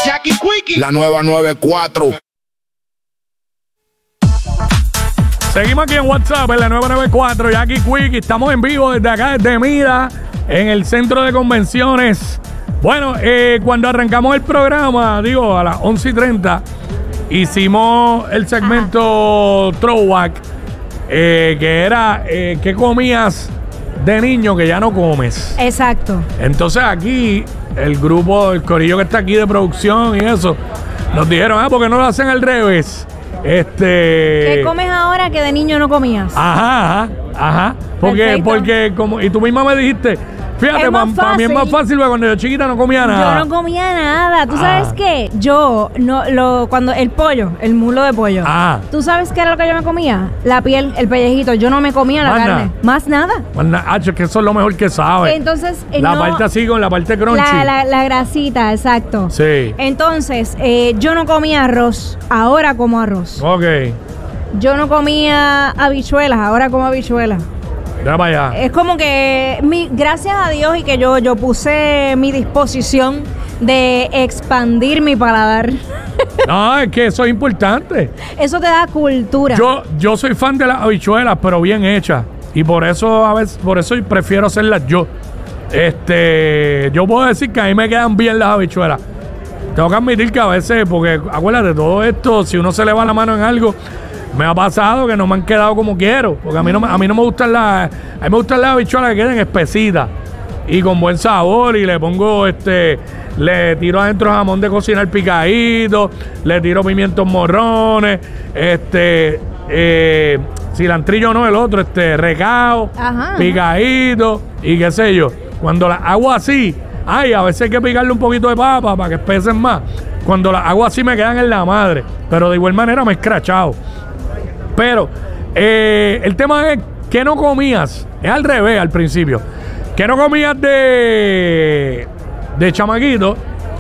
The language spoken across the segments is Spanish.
Jackie Quickie. La nueva 94. Seguimos aquí en WhatsApp, en la 994, Jackie Quickie. Estamos en vivo desde acá, desde Mida, en el centro de convenciones. Bueno, cuando arrancamos el programa, digo, a las 11:30, hicimos el segmento Throwback, que era ¿qué comías de niño que ya no comes? Exacto. Entonces aquí, el grupo, el corillo que está aquí de producción y eso, nos dijeron, ¿por qué no lo hacen al revés? ¿Qué comes ahora que de niño no comías? Ajá. Porque como, y tú misma me dijiste, fíjate, para mí es más fácil porque cuando yo chiquita no comía nada. Yo no comía nada. ¿Tú sabes qué? Yo, cuando el pollo, el muslo de pollo. ¿Tú sabes qué era lo que yo me comía? La piel, el pellejito. Yo no me comía la carne. Más nada. Es que eso es lo mejor que sabes. Entonces, la parte así con la parte crunchy. La grasita, exacto. Sí. Entonces, yo no comía arroz. Ahora como arroz. Ok. Yo no comía habichuelas. Ahora como habichuelas. Allá. Es como que gracias a Dios y que yo puse mi disposición de expandir mi paladar. No, es que eso es importante. Eso te da cultura. Yo soy fan de las habichuelas, pero bien hechas. Y por eso prefiero hacerlas yo. Yo puedo decir que a mí me quedan bien las habichuelas. Tengo que admitir que a veces, porque acuérdate, todo esto, si uno se le va la mano en algo, me ha pasado que no me han quedado como quiero. Porque a mí no me gustan a mí me gustan las habichuelas que queden espesitas y con buen sabor. Y le pongo le tiro adentro jamón de cocinar picadito, le tiro pimientos morrones, cilantrillo no, el otro, recao, picadito y qué sé yo. Cuando las hago así, a veces hay que picarle un poquito de papa para que espesen más. Cuando las hago así me quedan en la madre, pero de igual manera me he escrachado. Pero el tema es ¿qué no comías? Es al revés al principio. ¿Qué no comías de chamaquito?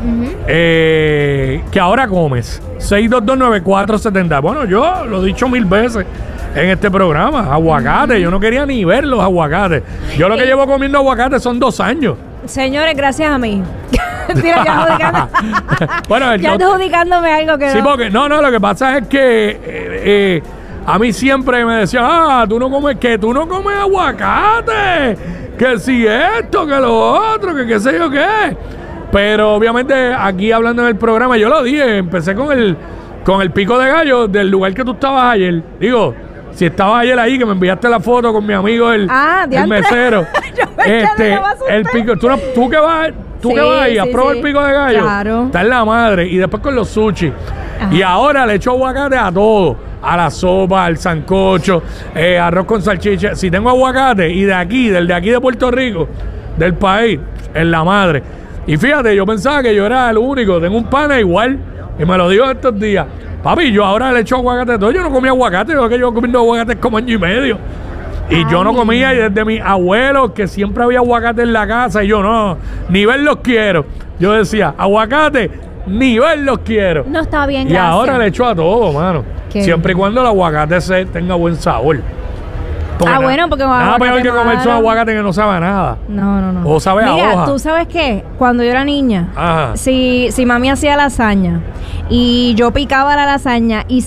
Que ahora comes. 6229470. Bueno, yo lo he dicho 1000 veces en este programa. Aguacate. Yo no quería ni ver los aguacates. Yo lo que llevo comiendo aguacate son 2 años. Señores, gracias a mí. Tira, ya adjudicando. Bueno, ya adjudicándome algo que sí, porque no, lo que pasa es que a mí siempre me decían, tú no comes aguacate, que si esto, que lo otro, que qué sé yo qué. Pero obviamente aquí hablando en el programa, yo lo dije, empecé con el pico de gallo del lugar que tú estabas ayer. Digo, si estabas ayer ahí, que me enviaste la foto con mi amigo el mesero. El pico, tú que vas ahí, has probado el pico de gallo. Claro. Está en la madre. Y después con los sushi. Ajá. Y ahora le echo aguacate a todo. A la sopa, al sancocho, arroz con salchicha. Si tengo aguacate y del de aquí de Puerto Rico, del país, en la madre. Y fíjate, yo pensaba que yo era el único. Tengo un pana igual y me lo dijo estos días. Papi, yo ahora le echo aguacate a todo. Yo no comía aguacate, yo que yo comiendo aguacate como año y medio. Y yo no comía, y desde mis abuelos, que siempre había aguacate en la casa, y yo no, ni verlos quiero. Yo decía, aguacate, ni verlos quiero. No está bien, y gracias. Ahora le echo a todo, mano. Siempre y cuando el aguacate tenga buen sabor. Bueno, porque nada peor que comerse un aguacate que no sabe a nada. No. O sabe a hoja. Mira, ¿tú sabes qué? Cuando yo era niña, si mami hacía lasaña y yo picaba la lasaña y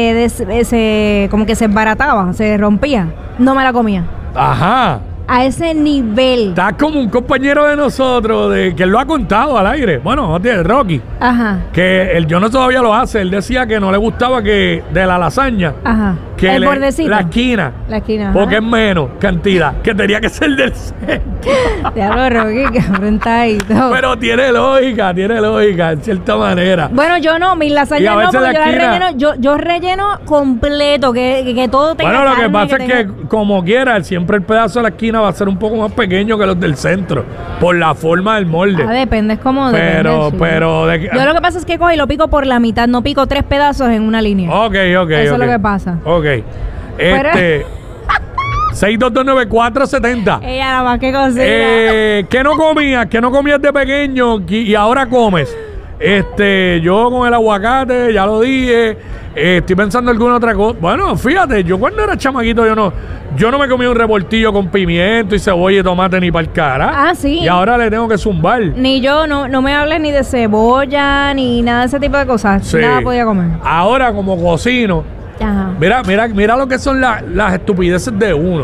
como que se embarataba, se rompía, no me la comía. Ajá. A ese nivel. Está como un compañero de nosotros que él lo ha contado al aire. Bueno, Rocky. Ajá. Que él yo no todavía lo hace. Él decía que no le gustaba que de la lasaña. Ajá. Que el bordecito. La esquina. Porque es menos cantidad. Que tenía que ser del centro. Diablo, Rocky, que enfrentadito. Pero tiene lógica, en cierta manera. Bueno, yo no, mis lasañas no, porque yo relleno completo, que todo tenga Bueno, lo que pasa es que, tenga... como quiera, siempre el pedazo de la esquina va a ser un poco más pequeño que los del centro, por la forma del molde. Depende, es como... Pero yo lo que pasa es que cojo y lo pico por la mitad, no pico 3 pedazos en una línea. Ok. Eso es lo que pasa. Ok. 6229470. Ella nada más que cocina. ¿Qué no comías de pequeño y ahora comes? Yo con el aguacate, ya lo dije. Estoy pensando en alguna otra cosa. Bueno, fíjate, yo cuando era chamaquito, yo no me comía un revoltillo con pimiento y cebolla y tomate ni para el cara. Ah, sí. Y ahora le tengo que zumbar. Ni yo, no me hables ni de cebolla, ni nada de ese tipo de cosas. Sí. Nada podía comer. Ahora, como cocino, Ajá. mira lo que son las estupideces de uno.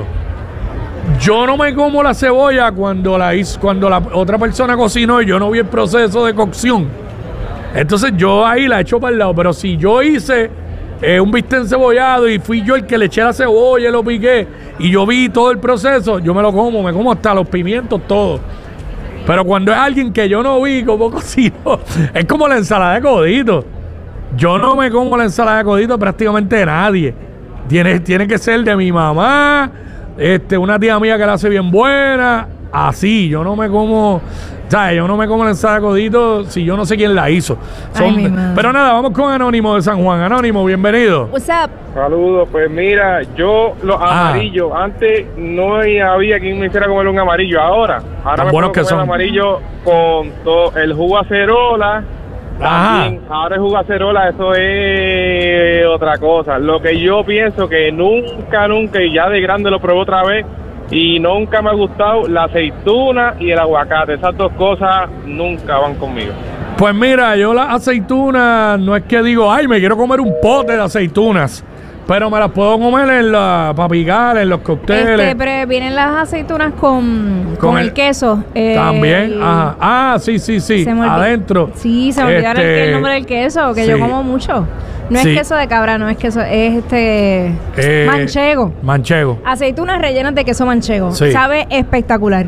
Yo no me como la cebolla cuando la otra persona cocinó y yo no vi el proceso de cocción. Entonces yo ahí la echo para el lado. Pero si yo hice un bistec encebollado y fui yo el que le eché la cebolla y lo piqué y yo vi todo el proceso, yo me como hasta los pimientos, todo. Pero cuando es alguien que yo no vi cómo cocinó, es como la ensalada de codito. Yo no me como la ensalada de codito prácticamente de nadie. Tiene que ser de mi mamá, una tía mía que la hace bien buena. Así, yo no me como, ¿sabes? Yo no me como la ensalada de codito si yo no sé quién la hizo. Pero nada, vamos con Anónimo de San Juan. Anónimo, bienvenido. What's up? Saludos, pues mira, yo los amarillos, antes no había quien me hiciera comer un amarillo, ahora me puedo comer amarillo con todo el jugo acerola. También, ahora el jugo acerola, eso es otra cosa. Lo que yo pienso que nunca, y ya de grande lo probé otra vez, y nunca me ha gustado la aceituna y el aguacate. Esas dos cosas nunca van conmigo. Pues mira, yo las aceitunas no es que digo, ay, me quiero comer un pote de aceitunas, pero me las puedo comer para picar, en los cócteles. Pero vienen las aceitunas con el queso. También, ajá. Ah, sí, adentro. Sí, se me olvidó el nombre del queso, que yo como mucho. No es queso de cabra, no es queso, es manchego. Manchego. Aceitunas rellenas de queso manchego. Sí. Sabe espectacular.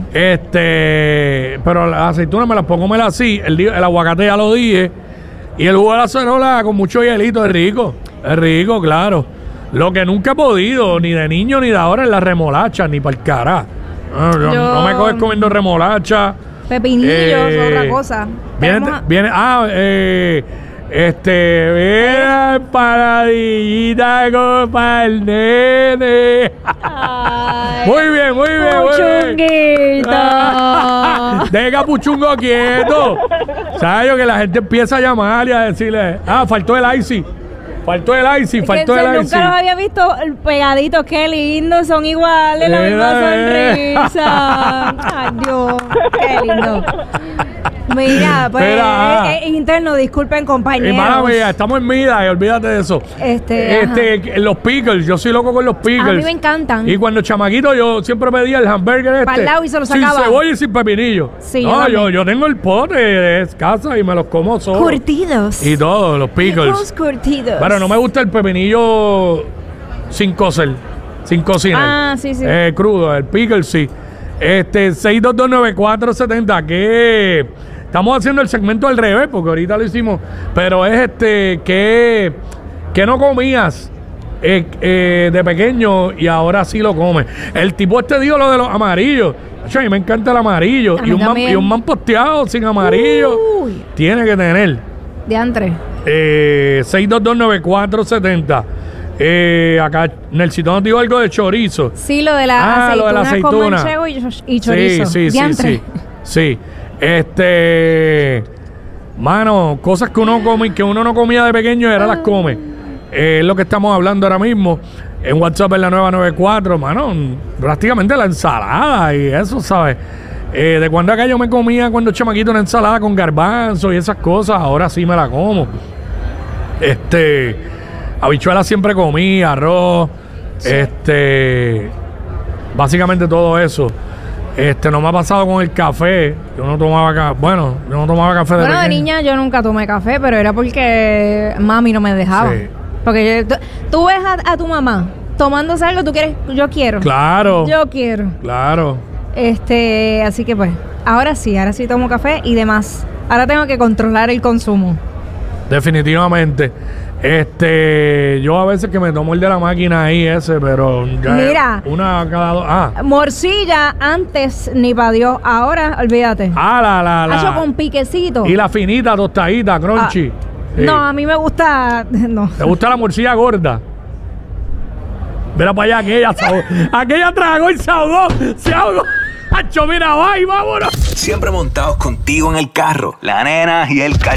Pero las aceitunas me las puedo comer así. El aguacate ya lo dije. Y el jugo de la acerola con mucho hielito es rico. Es rico, claro. Lo que nunca he podido, ni de niño ni de ahora, es la remolacha, ni para el cara. No me coges comiendo remolacha. Pepinillos, otra cosa. Mira, paradillita para el nene. Muy bien. Puchunguito. Deja Puchungo quieto. ¿Sabes? Que la gente empieza a llamar y a decirle, faltó el icy. Faltó el icy. Nunca los había visto pegaditos, qué lindos, son iguales, la misma sonrisa. Ay, Dios, qué lindo. Mira, pues es interno, disculpen compañeros. Mala mía, estamos en Mida y olvídate de eso. Los pickles, yo soy loco con los pickles. A mí me encantan. Y cuando chamaquito yo siempre pedía el hamburger para el lado y se lo sacaba. sin cebolla y sin pepinillo. Sí, yo tengo el pote de casa y me los como solo. Curtidos. Y todo, los pickles. Curtidos. Pero no me gusta el pepinillo sin cocer, sin cocinar. Sí. Crudo, el pickle sí. 6229470, que estamos haciendo el segmento al revés, porque ahorita lo hicimos, pero es que no comías de pequeño y ahora sí lo comes. El tipo dijo lo de los amarillos. A mí me encanta el amarillo. Y un man posteado sin amarillo tiene que tener. Diantre. 6229470. Acá Nelsito nos dijo algo de chorizo. Sí, lo de la aceituna con manchego y chorizo. Sí. Mano, cosas que uno come y que uno no comía de pequeño y ahora las come. Es lo que estamos hablando ahora mismo. En WhatsApp en la nueva 94, mano, prácticamente la ensalada y eso, ¿sabes? De cuando acá yo me comía cuando chamaquito una ensalada con garbanzo y esas cosas, ahora sí me la como. Habichuelas siempre comí, arroz, básicamente todo eso. No me ha pasado con el café. Yo no tomaba café de pequeño. De niña yo nunca tomé café, pero era porque mami no me dejaba. Sí. Porque tú ves a tu mamá tomándose algo, yo quiero. Claro. Yo quiero. Claro. Así que pues, ahora sí tomo café y demás. Ahora tengo que controlar el consumo. Definitivamente. Yo a veces que me tomo el de la máquina ahí pero ya mira, una cada dos. Morcilla antes ni para Dios, ahora olvídate. La con piquecito. Y la finita, tostadita, crunchy. Sí. No, a mí me gusta. No. ¿Te gusta la morcilla gorda? Mira para allá, aquella tragó y se ahogó. Hacho, mira, vámonos. Siempre montados contigo en el carro, la nena y el